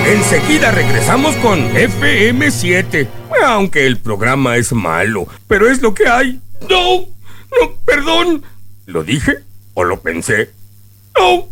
Enseguida regresamos con FM7. Aunque el programa es malo, pero es lo que hay. No, perdón. ¿Lo dije o lo pensé? No.